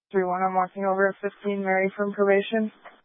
3-1, I'm walking over at 15 Mary from probation.